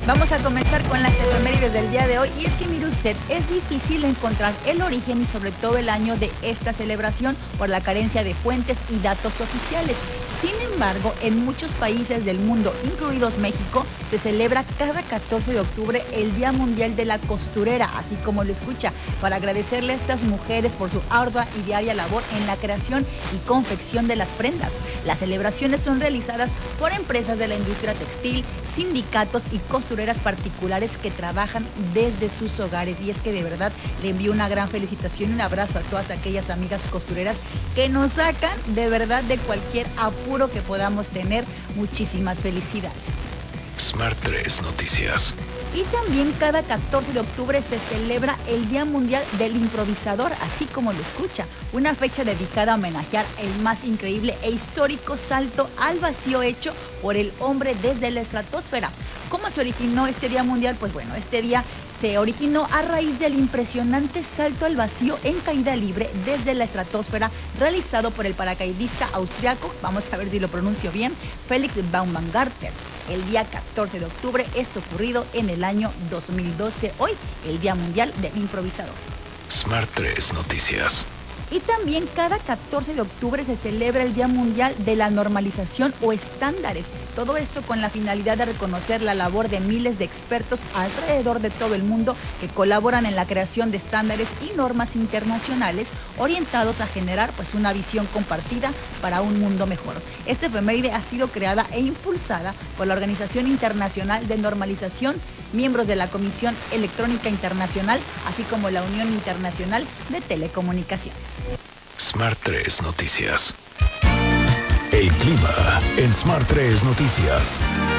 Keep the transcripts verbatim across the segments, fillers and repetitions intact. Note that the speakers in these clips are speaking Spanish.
Vamos a comenzar con las efemérides del día de hoy. Y es que mire usted, es difícil encontrar el origen y sobre todo el año de esta celebración por la carencia de fuentes y datos oficiales. Sin embargo, en muchos países del mundo, incluidos México, se celebra cada catorce de octubre el Día Mundial de la Costurera, así como lo escucha, para agradecerle a estas mujeres por su ardua y diaria labor en la creación y confección de las prendas. Las celebraciones son realizadas por empresas de la industria textil, sindicatos y costureras particulares que trabajan desde sus hogares. Y es que de verdad le envío una gran felicitación y un abrazo a todas aquellas amigas costureras que nos sacan de verdad de cualquier apuro que podamos tener. Muchísimas felicidades. Smart tres Noticias. Y también cada catorce de octubre se celebra el Día Mundial del Improvisador, así como lo escucha, una fecha dedicada a homenajear el más increíble e histórico salto al vacío hecho por el hombre desde la estratosfera. ¿Cómo se originó este Día Mundial? Pues bueno, este día se originó a raíz del impresionante salto al vacío en caída libre desde la estratosfera realizado por el paracaidista austriaco, vamos a ver si lo pronuncio bien, Felix Baumgartner. El día catorce de octubre, esto ocurrido en el año dos mil doce, hoy el Día Mundial del Improvisador. Smart tres Noticias. Y también cada catorce de octubre se celebra el Día Mundial de la Normalización o Estándares. Todo esto con la finalidad de reconocer la labor de miles de expertos alrededor de todo el mundo que colaboran en la creación de estándares y normas internacionales orientados a generar pues una visión compartida para un mundo mejor. Esta efeméride ha sido creada e impulsada por la Organización Internacional de Normalización, miembros de la Comisión Electrónica Internacional, así como la Unión Internacional de Telecomunicaciones. Smart tres Noticias. El clima en Smart tres Noticias.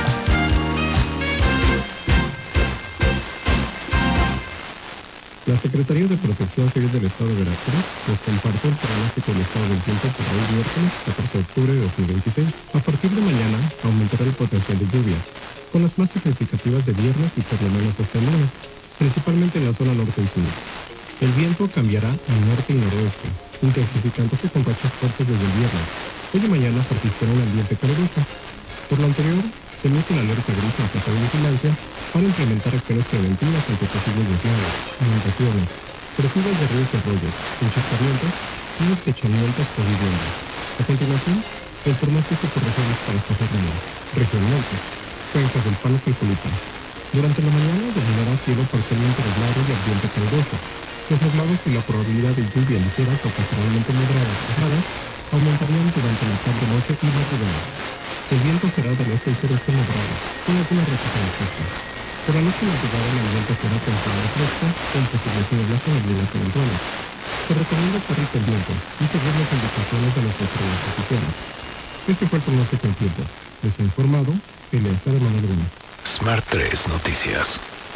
La Secretaría de Protección Civil del Estado de Veracruz nos compartió el pronóstico del estado del tiempo para hoy miércoles catorce de octubre de dos mil veintiséis. A partir de mañana aumentará el potencial de lluvia, con las más significativas de viernes y por lo menos hasta el lunes, principalmente en la zona norte y sur. El viento cambiará al norte y noroeste, intensificándose con rachas fuertes desde el viernes. Hoy y mañana persistirá un ambiente caluroso. Por lo anterior, se emite una alerta gris en fase de vigilancia para implementar acciones preventivas ante posibles deslaves, inundaciones, crecidas de ríos y arroyos, encharcamientos y estrechamientos por viviendas. A continuación, el pronóstico por regiones para esta jornada. Región norte, cuencas del Pano Calculita. Durante la mañana dominará cielo parcialmente nublado y ambiente caluroso. Los nublados y la probabilidad de lluvia ligera que ocasionalmente moderadas cerradas aumentarían durante la tarde-noche y madrugada. El viento será del este y sureste moderado, con algunas rachas en la costa. Por la noche y madrugada el ambiente será templado fresco, con posibles nieblas o neblinas eventuales. Se recomienda estar pendiente y seguir las indicaciones de nuestros servicios oficiales. Este fue el pronóstico del tiempo. Les ha informado Eleazar Emanuel Gómez. Smart tres Noticias.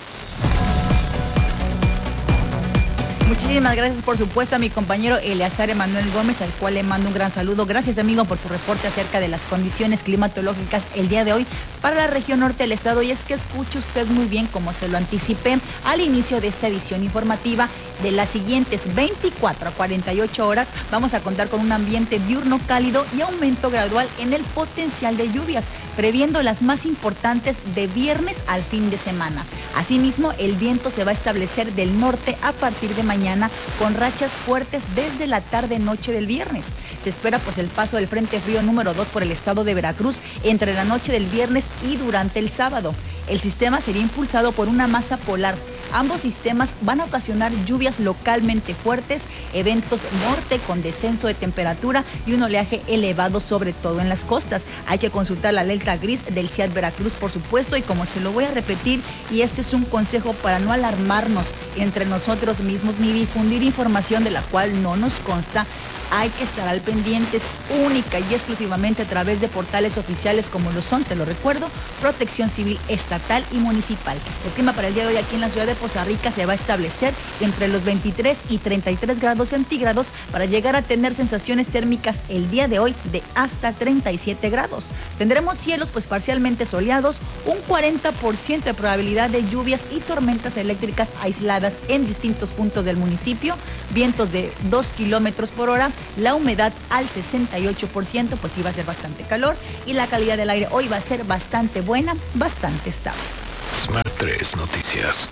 Muchísimas gracias, por supuesto, a mi compañero Eleazar Emanuel Gómez, al cual le mando un gran saludo. Gracias, amigo, por tu reporte acerca de las condiciones climatológicas el día de hoy para la región norte del estado. Y es que escuche usted muy bien, como se lo anticipé al inicio de esta edición informativa, de las siguientes veinticuatro a cuarenta y ocho horas vamos a contar con un ambiente diurno cálido y aumento gradual en el potencial de lluvias, previendo las más importantes de viernes al fin de semana. Asimismo, el viento se va a establecer del norte a partir de mañana con rachas fuertes desde la tarde-noche del viernes. Se espera pues el paso del Frente Frío número dos por el estado de Veracruz entre la noche del viernes y durante el sábado. El sistema sería impulsado por una masa polar. Ambos sistemas van a ocasionar lluvias localmente fuertes, eventos norte con descenso de temperatura y un oleaje elevado, sobre todo en las costas. Hay que consultar la alerta gris del C I A D Veracruz, por supuesto, y como se lo voy a repetir, y este es un consejo para no alarmarnos entre nosotros mismos ni difundir información de la cual no nos consta. Hay que estar al pendientes única y exclusivamente a través de portales oficiales como lo son, te lo recuerdo, Protección Civil Estatal y Municipal. El clima para el día de hoy aquí en la ciudad de Poza Rica se va a establecer entre los veintitrés y treinta y tres grados centígrados para llegar a tener sensaciones térmicas el día de hoy de hasta treinta y siete grados. Tendremos cielos pues parcialmente soleados, un cuarenta por ciento de probabilidad de lluvias y tormentas eléctricas aisladas en distintos puntos del municipio, vientos de dos kilómetros por hora, la humedad al sesenta y ocho por ciento, pues sí va a ser bastante calor, y la calidad del aire hoy va a ser bastante buena, bastante estable. Smart tres Noticias.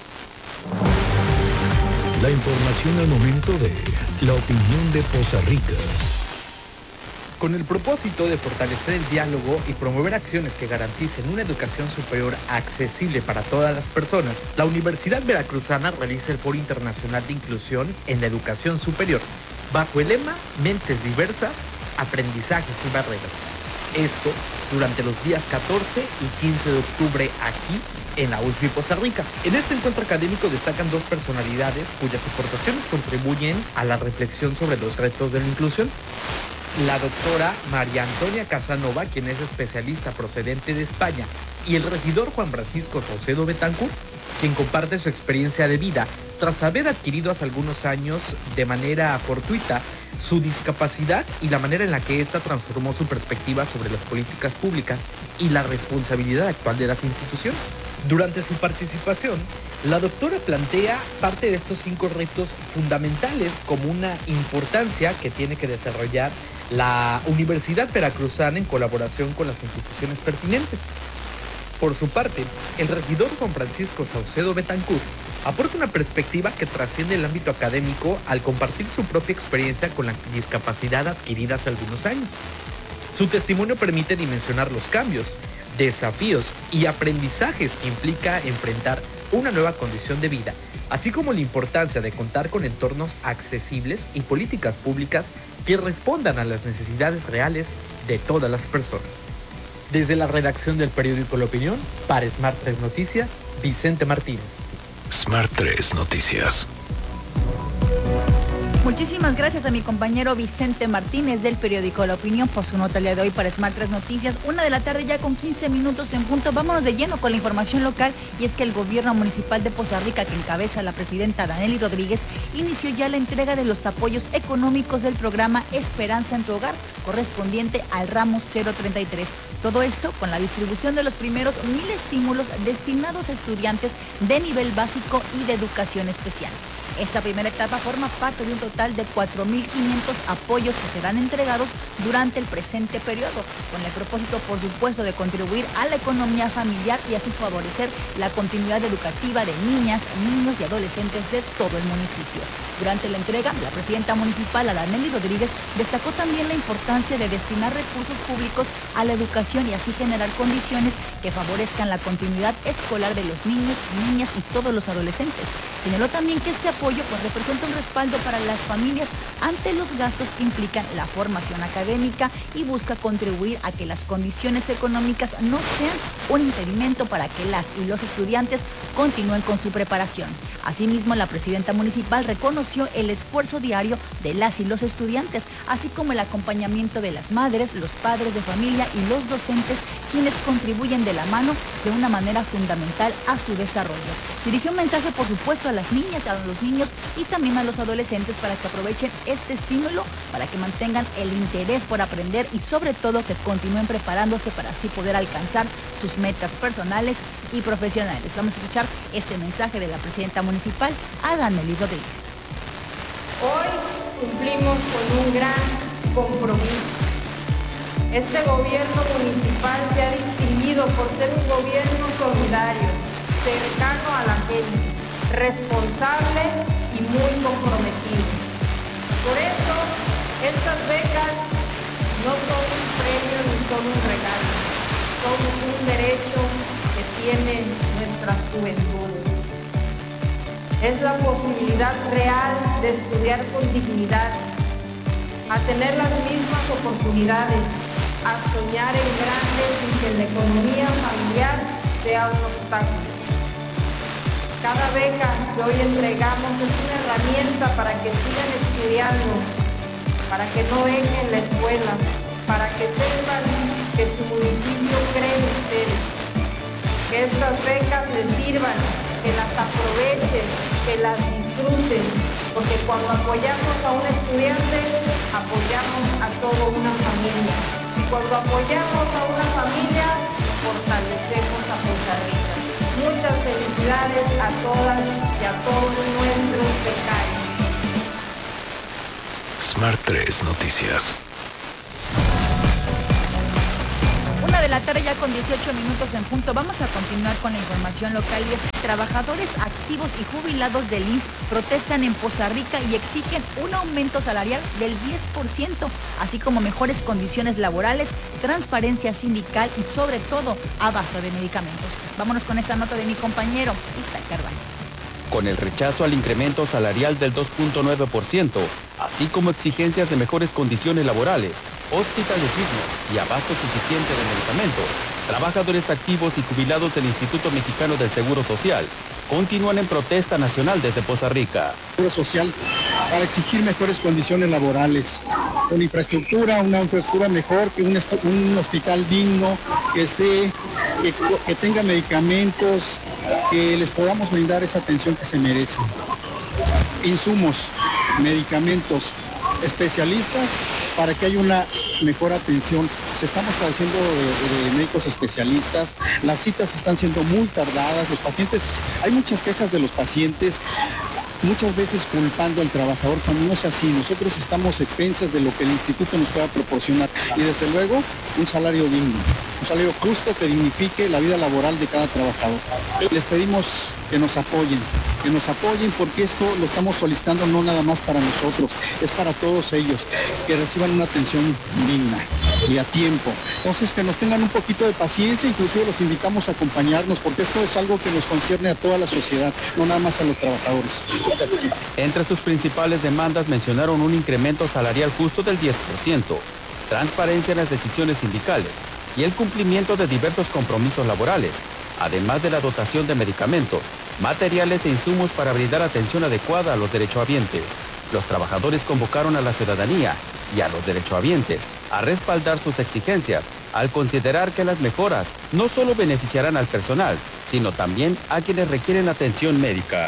La información al momento de la opinión de Poza Rica. Con el propósito de fortalecer el diálogo y promover acciones que garanticen una educación superior accesible para todas las personas, la Universidad Veracruzana realiza el Foro Internacional de Inclusión en la Educación Superior, bajo el lema Mentes Diversas, Aprendizajes y Barreras. Esto durante los días catorce y quince de octubre aquí en la U F I Poza Rica. En este encuentro académico destacan dos personalidades cuyas aportaciones contribuyen a la reflexión sobre los retos de la inclusión. La doctora María Antonia Casanova, quien es especialista procedente de España, y el regidor Juan Francisco Saucedo Betancourt, quien comparte su experiencia de vida tras haber adquirido hace algunos años de manera fortuita su discapacidad y la manera en la que ésta transformó su perspectiva sobre las políticas públicas y la responsabilidad actual de las instituciones. Durante su participación, la doctora plantea parte de estos cinco retos fundamentales como una importancia que tiene que desarrollar la Universidad Veracruzana en colaboración con las instituciones pertinentes. Por su parte, el regidor Juan Francisco Saucedo Betancourt aporta una perspectiva que trasciende el ámbito académico al compartir su propia experiencia con la discapacidad adquirida hace algunos años. Su testimonio permite dimensionar los cambios, desafíos y aprendizajes que implica enfrentar una nueva condición de vida, así como la importancia de contar con entornos accesibles y políticas públicas que respondan a las necesidades reales de todas las personas. Desde la redacción del periódico La Opinión, para Smart tres Noticias, Vicente Martínez. Smart tres Noticias. Muchísimas gracias a mi compañero Vicente Martínez del periódico La Opinión por su nota el día de hoy para Smart tres Noticias. Una de la tarde ya con quince minutos en punto. Vámonos de lleno con la información local, y es que el gobierno municipal de Poza Rica, que encabeza la presidenta Danely Rodríguez, inició ya la entrega de los apoyos económicos del programa Esperanza en tu Hogar, correspondiente al ramo cero treinta y tres. Todo esto con la distribución de los primeros mil estímulos destinados a estudiantes de nivel básico y de educación especial. Esta primera etapa forma parte de un total de cuatro mil quinientos apoyos que serán entregados durante el presente periodo, con el propósito, por supuesto, de contribuir a la economía familiar y así favorecer la continuidad educativa de niñas, niños y adolescentes de todo el municipio. Durante la entrega, la presidenta municipal, Danely Rodríguez, destacó también la importancia de destinar recursos públicos a la educación y así generar condiciones que favorezcan la continuidad escolar de los niños, niñas y todos los adolescentes. Señaló también que este apoyo pues, representa un respaldo para las familias ante los gastos que implican la formación académica y busca contribuir a que las condiciones económicas no sean un impedimento para que las y los estudiantes continúen con su preparación. Asimismo, la presidenta municipal reconoció el esfuerzo diario de las y los estudiantes, así como el acompañamiento de las madres, los padres de familia y los docentes, quienes contribuyen de la mano de una manera fundamental a su desarrollo. Dirigió un mensaje, por supuesto, a las niñas, a los niños y también a los adolescentes para que aprovechen este estímulo, para que mantengan el interés por aprender y sobre todo que continúen preparándose para así poder alcanzar sus metas personales y profesionales. Vamos a escuchar este mensaje de la presidenta municipal, a Danely Rodríguez. Hoy cumplimos con un gran compromiso. Este gobierno municipal se ha distinguido por ser un gobierno solidario, cercano a la gente, responsable y muy comprometido. Por eso, estas becas no son un premio ni son un regalo, son un derecho que tienen nuestras juventudes. Es la posibilidad real de estudiar con dignidad, a tener las mismas oportunidades, a soñar en grande sin que la economía familiar sea un obstáculo. Cada beca que hoy entregamos es una herramienta para que sigan estudiando, para que no dejen la escuela, para que sepan que su municipio cree en ustedes, que estas becas les sirvan, que las aprovechen, que las disfruten, porque cuando apoyamos a un estudiante, apoyamos a toda una familia. Y cuando apoyamos a una familia, fortalecemos a Poza Rica. Muchas felicidades a todas y a todos nuestros becarios. Smart tres Noticias. Una Una de la tarde ya con dieciocho minutos en punto. Vamos a continuar con la información local y es que trabajadores activos y jubilados del I M S S protestan en Poza Rica y exigen un aumento salarial del diez por ciento, así como mejores condiciones laborales, transparencia sindical y sobre todo abasto de medicamentos. Vámonos con esta nota de mi compañero Isaac Carvalho. Con el rechazo al incremento salarial del dos punto nueve por ciento, así como exigencias de mejores condiciones laborales, hospitales dignos y abasto suficiente de medicamentos, trabajadores activos y jubilados del Instituto Mexicano del Seguro Social continúan en protesta nacional desde Poza Rica. Seguro Social para exigir mejores condiciones laborales, una infraestructura, una infraestructura mejor, que un, un hospital digno, que esté, que, que tenga medicamentos, que les podamos brindar esa atención que se merecen. Insumos, medicamentos, especialistas para que haya una mejor atención. Se estamos padeciendo de, de médicos especialistas, las citas están siendo muy tardadas, los pacientes, hay muchas quejas de los pacientes, muchas veces culpando al trabajador cuando no es así. Nosotros estamos expensas de lo que el instituto nos pueda proporcionar y desde luego un salario digno, un salario justo que dignifique la vida laboral de cada trabajador. Les pedimos que nos apoyen, que nos apoyen porque esto lo estamos solicitando no nada más para nosotros, es para todos ellos, que reciban una atención digna y a tiempo. Entonces que nos tengan un poquito de paciencia, inclusive los invitamos a acompañarnos porque esto es algo que nos concierne a toda la sociedad, no nada más a los trabajadores. Entre sus principales demandas mencionaron un incremento salarial justo del diez por ciento, transparencia en las decisiones sindicales y el cumplimiento de diversos compromisos laborales, además de la dotación de medicamentos, materiales e insumos para brindar atención adecuada a los derechohabientes. Los trabajadores convocaron a la ciudadanía y a los derechohabientes a respaldar sus exigencias al considerar que las mejoras no solo beneficiarán al personal, sino también a quienes requieren atención médica.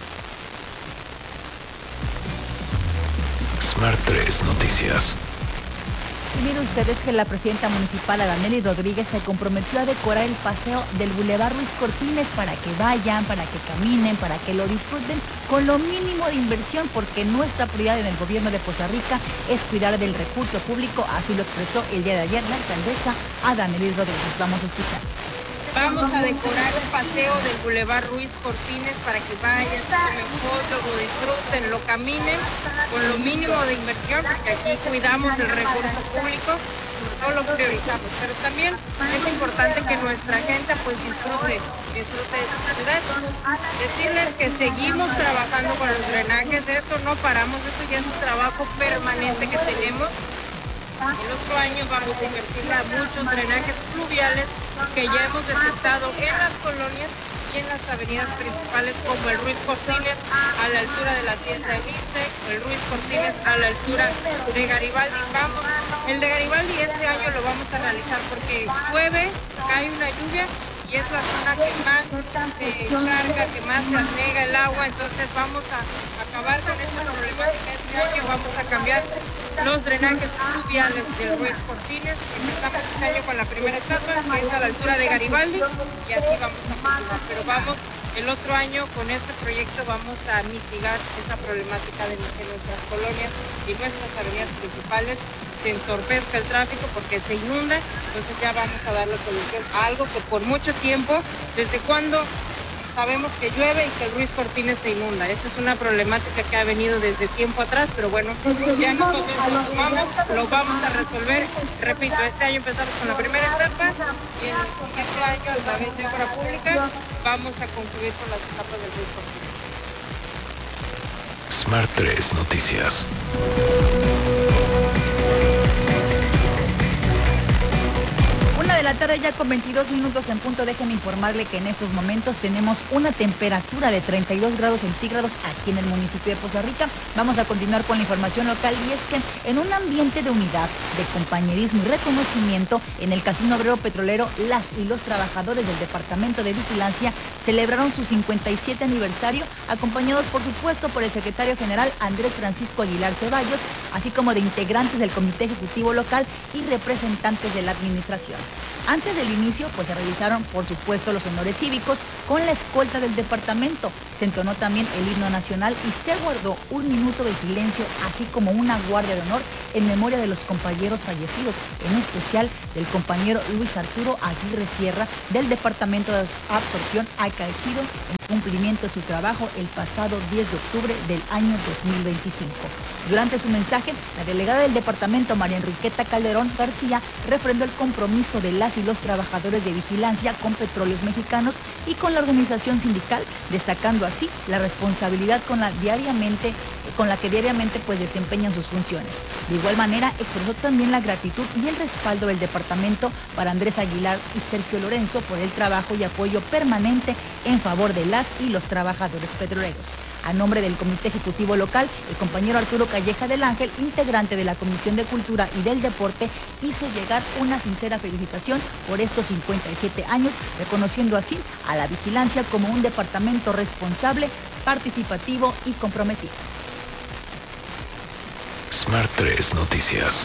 Smart tres Noticias. Y miren ustedes que la presidenta municipal Adanely Rodríguez se comprometió a decorar el paseo del Boulevard Ruiz Cortines para que vayan, para que caminen, para que lo disfruten con lo mínimo de inversión, porque nuestra prioridad en el gobierno de Poza Rica es cuidar del recurso público, así lo expresó el día de ayer la alcaldesa Adanely Rodríguez. Vamos a escuchar. Vamos a decorar el paseo del Boulevard Ruiz Cortines para que vayan, tomen fotos, lo disfruten, lo caminen con lo mínimo de inversión, porque aquí cuidamos el recurso público, no lo priorizamos, pero también es importante que nuestra gente pues disfrute, disfrute de su ciudad. Decirles que seguimos trabajando con los drenajes, de esto no paramos, esto ya es un trabajo permanente que tenemos. El otro año vamos a invertir a muchos drenajes fluviales que ya hemos detectado en las colonias y en las avenidas principales como el Ruiz Cortines a la altura de la tienda del I S S E, el Ruiz Cortines a la altura de Garibaldi. Vamos, el de Garibaldi este año lo vamos a analizar porque llueve, cae una lluvia y es la zona que más se carga, que más se anega el agua, entonces vamos a acabar con esta problemática este año, vamos a cambiar los drenajes fluviales del Ruiz Cortines. Empezamos este año con la primera etapa, que es a la altura de Garibaldi, y así vamos a continuar. Pero vamos, el otro año con este proyecto vamos a mitigar esa problemática de que nuestras colonias y nuestras avenidas principales se entorpezca el tráfico porque se inunda, entonces ya vamos a dar la solución a algo que por mucho tiempo, desde cuando sabemos que llueve y que el Ruiz Cortines se inunda. Esta es una problemática que ha venido desde tiempo atrás, pero bueno, ya nosotros lo sumamos, lo vamos a resolver. Repito, este año empezamos con la primera etapa y este año a través de obra pública vamos a concluir con las etapas del Ruiz Cortines. Smart tres Noticias. Una de la tarde ya con veintidós minutos en punto. Déjenme informarle que en estos momentos tenemos una temperatura de treinta y dos grados centígrados aquí en el municipio de Poza Rica. Vamos a continuar con la información local y es que en un ambiente de unidad, de compañerismo y reconocimiento en el Casino Obrero Petrolero, las y los trabajadores del Departamento de Vigilancia celebraron su cincuenta y siete aniversario, acompañados por supuesto por el secretario general Andrés Francisco Aguilar Ceballos, así como de integrantes del Comité Ejecutivo Local y representantes de la administración. Antes del inicio, pues se realizaron, por supuesto, los honores cívicos con la escolta del departamento. Se entonó también el himno nacional y se guardó un minuto de silencio, así como una guardia de honor en memoria de los compañeros fallecidos, en especial del compañero Luis Arturo Aguirre Sierra del Departamento de Absorción, acaecido en cumplimiento de su trabajo el pasado diez de octubre del año dos mil veinticinco. Durante su mensaje, la delegada del departamento, María Enriqueta Calderón García, refrendó el compromiso de las y los trabajadores de vigilancia con Petróleos Mexicanos y con la organización sindical, destacando así la responsabilidad con la diariamente con la que diariamente pues desempeñan sus funciones. De igual manera, expresó también la gratitud y el respaldo del departamento para Andrés Aguilar y Sergio Lorenzo por el trabajo y apoyo permanente en favor de las y los trabajadores petroleros. A nombre del Comité Ejecutivo Local, el compañero Arturo Calleja del Ángel, integrante de la Comisión de Cultura y del Deporte, hizo llegar una sincera felicitación por estos cincuenta y siete años, reconociendo así a la vigilancia como un departamento responsable, participativo y comprometido. Smart tres Noticias.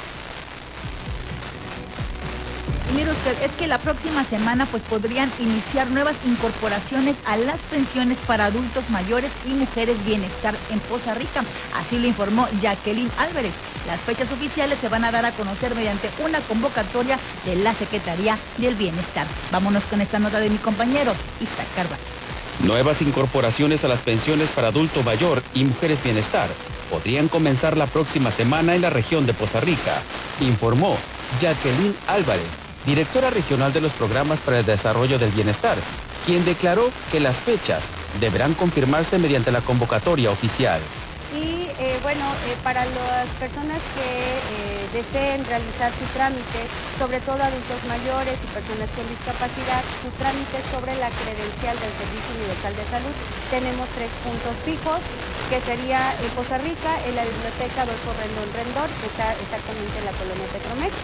Y mire usted, es que la próxima semana pues podrían iniciar nuevas incorporaciones a las pensiones para adultos mayores y mujeres bienestar en Poza Rica. Así lo informó Jacqueline Álvarez. Las fechas oficiales se van a dar a conocer mediante una convocatoria de la Secretaría del Bienestar. Vámonos con esta nota de mi compañero Isaac Carvalho. Nuevas incorporaciones a las pensiones para adulto mayor y mujeres bienestar podrían comenzar la próxima semana en la región de Poza Rica, informó Jacqueline Álvarez, directora regional de los programas para el desarrollo del bienestar, quien declaró que las fechas deberán confirmarse mediante la convocatoria oficial. Y eh, bueno, eh, para las personas que eh, deseen realizar su trámite, sobre todo adultos mayores y personas con discapacidad, su trámite sobre la credencial del Servicio Universal de Salud, tenemos tres puntos fijos, que sería en Poza Rica, en la Biblioteca Adolfo Rendón Rendón, que está exactamente en la colonia Petromex.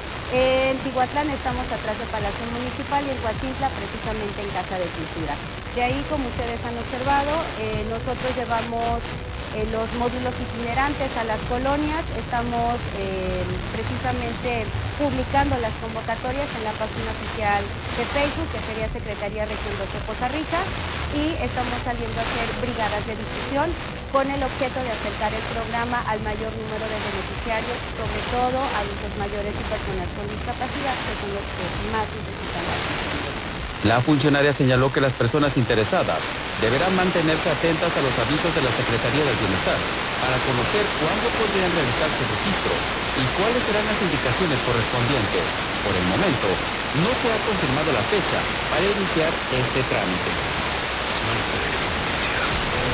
En Tihuatlán estamos atrás del Palacio Municipal y en Huatintla precisamente en Casa de Cultura. De ahí, como ustedes han observado, eh, nosotros llevamos eh, los módulos itinerantes a las colonias, estamos eh, precisamente publicando las convocatorias en la página oficial de Facebook, que sería Secretaría Región doce Poza Rica, y estamos saliendo a hacer brigadas de difusión con el objeto de acercar el programa al mayor número de beneficiarios, sobre todo adultos mayores y personas con discapacidad, que son los que más necesitan la asistencia. La funcionaria señaló que las personas interesadas deberán mantenerse atentas a los avisos de la Secretaría del Bienestar para conocer cuándo podrían realizar sus registros y cuáles serán las indicaciones correspondientes. Por el momento, no se ha confirmado la fecha para iniciar este trámite. Smart tres Noticias.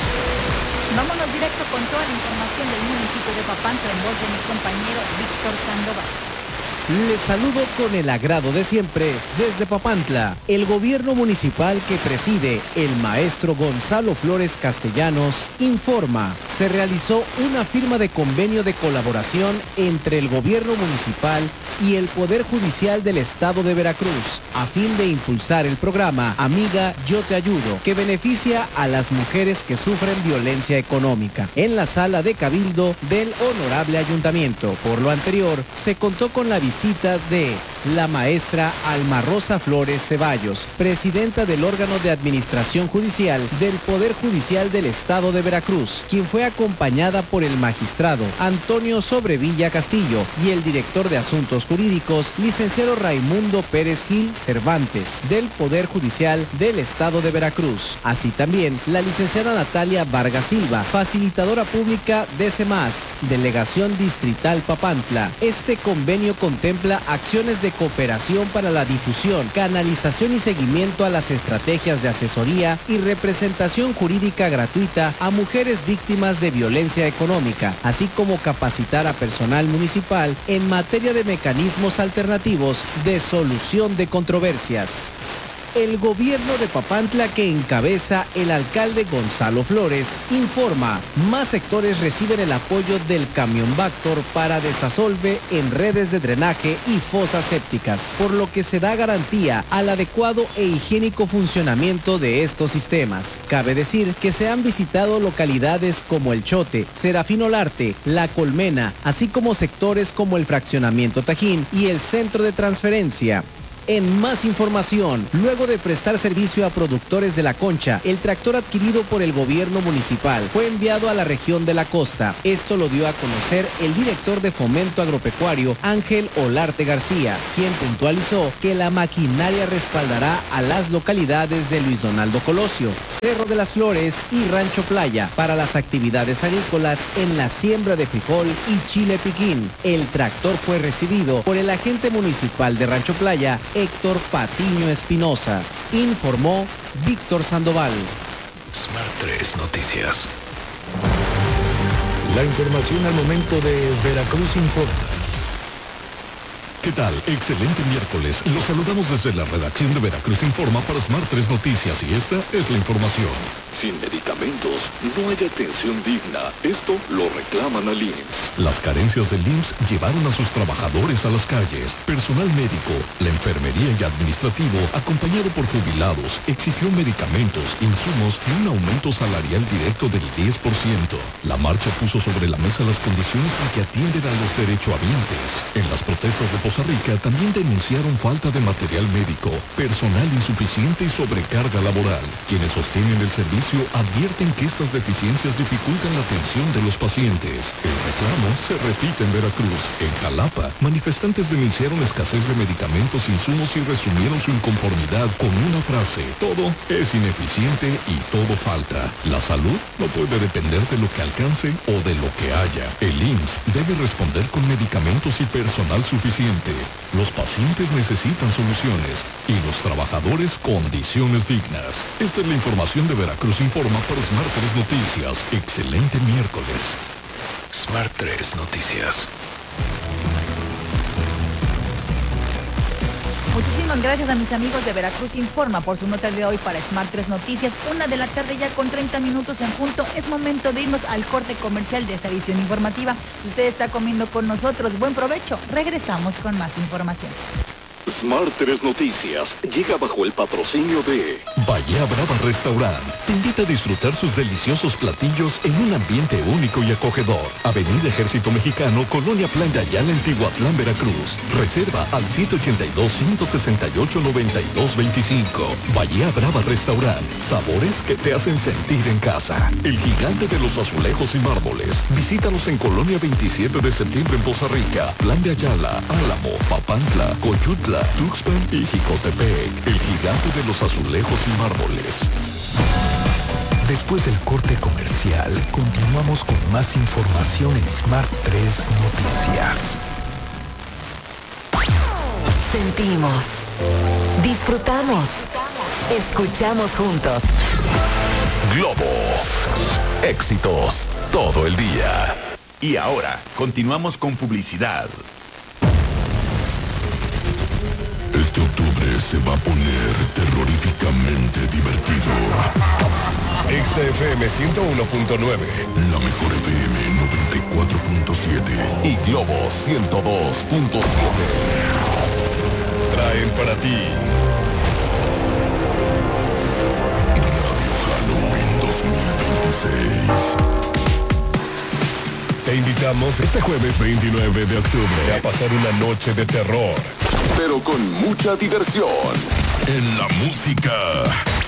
Vámonos directo con toda la información del municipio de Papantla en voz de mi compañero Víctor Sandoval. Les saludo con el agrado de siempre desde Papantla. El gobierno municipal que preside el maestro Gonzalo Flores Castellanos informa, se realizó una firma de convenio de colaboración entre el gobierno municipal y el Poder Judicial del Estado de Veracruz a fin de impulsar el programa Amiga Yo Te Ayudo, que beneficia a las mujeres que sufren violencia económica, en la sala de cabildo del honorable ayuntamiento. Por lo anterior, se contó con la visita de la maestra Alma Rosa Flores Ceballos, presidenta del órgano de administración judicial del Poder Judicial del Estado de Veracruz, quien fue acompañada por el magistrado Antonio Sobrevilla Castillo y el director de Asuntos Jurídicos, licenciado Raimundo Pérez Gil Cervantes, del Poder Judicial del Estado de Veracruz. Así también la licenciada Natalia Vargas Silva, facilitadora pública de CEMAS, Delegación Distrital Papantla. Este convenio contempla acciones de cooperación para la difusión, canalización y seguimiento a las estrategias de asesoría y representación jurídica gratuita a mujeres víctimas de violencia económica, así como capacitar a personal municipal en materia de mecanismos alternativos de solución de controversias. El gobierno de Papantla, que encabeza el alcalde Gonzalo Flores, informa, más sectores reciben el apoyo del camión Bactor para desasolve en redes de drenaje y fosas sépticas, por lo que se da garantía al adecuado e higiénico funcionamiento de estos sistemas. Cabe decir que se han visitado localidades como El Chote, Serafín Olarte, La Colmena, así como sectores como el Fraccionamiento Tajín y el Centro de Transferencia. En más información, luego de prestar servicio a productores de La Concha, el tractor adquirido por el gobierno municipal fue enviado a la región de la costa. Esto lo dio a conocer el director de Fomento Agropecuario, Ángel Olarte García, quien puntualizó que la maquinaria respaldará a las localidades de Luis Donaldo Colosio, Cerro de las Flores y Rancho Playa para las actividades agrícolas en la siembra de frijol y chile piquín. El tractor fue recibido por el agente municipal de Rancho Playa, Héctor Patiño Espinosa, informó Víctor Sandoval. Smart tres Noticias. La información al momento de Veracruz Informa. ¿Qué tal? Excelente miércoles. Los saludamos desde la redacción de Veracruz Informa para Smart tres Noticias y esta es la información. Sin medicamentos no hay atención digna. Esto lo reclaman al I M S S. Las carencias del I M S S llevaron a sus trabajadores a las calles. Personal médico, la enfermería y administrativo, acompañado por jubilados, exigió medicamentos, insumos y un aumento salarial directo del diez por ciento. La marcha puso sobre la mesa las condiciones en que atienden a los derechohabientes. En las protestas de Poza Rica también denunciaron falta de material médico, personal insuficiente y sobrecarga laboral. Quienes sostienen el servicio advierten que estas deficiencias dificultan la atención de los pacientes. El reclamo se repite en Veracruz. En Jalapa, manifestantes denunciaron escasez de medicamentos e insumos y resumieron su inconformidad con una frase: todo es ineficiente y todo falta. La salud no puede depender de lo que alcance o de lo que haya. El I M S S debe responder con medicamentos y personal suficiente. Los pacientes necesitan soluciones y los trabajadores condiciones dignas. Esta es la información de Veracruz Informa para Smart tres Noticias. Excelente miércoles. Smart tres Noticias. Muchísimas gracias a mis amigos de Veracruz Informa por su nota de hoy para Smart tres Noticias. Una de la tarde ya con treinta minutos en punto. Es momento de irnos al corte comercial de esta edición informativa. Usted está comiendo con nosotros. Buen provecho. Regresamos con más información. Smart tres Noticias llega bajo el patrocinio de Bahía Brava Restaurant. Te invita a disfrutar sus deliciosos platillos en un ambiente único y acogedor. Avenida Ejército Mexicano, Colonia Playa Ayala, en Tihuatlán, Veracruz. Reserva al siete ochenta y dos, ciento sesenta y ocho, noventa y dos veinticinco. Bahía Brava Restaurant. Sabores que te hacen sentir en casa. El gigante de los azulejos y mármoles. Visítanos en Colonia veintisiete de septiembre en Poza Rica, Plan de Ayala, Álamo, Papantla, Coyutla, Tuxpan y Jicotepec. El gigante de los azulejos y mármoles. Después del corte comercial, continuamos con más información en Smart tres Noticias. Sentimos, disfrutamos, escuchamos juntos. Globo. Éxitos todo el día. Y ahora, continuamos con publicidad. Este octubre se va a poner terroríficamente divertido. X F M ciento uno punto nueve, la mejor F M noventa y cuatro punto siete y Globo ciento dos punto siete traen para ti Radio Halloween dos mil veintiséis. Te invitamos este jueves veintinueve de octubre a pasar una noche de terror, pero con mucha diversión. En la música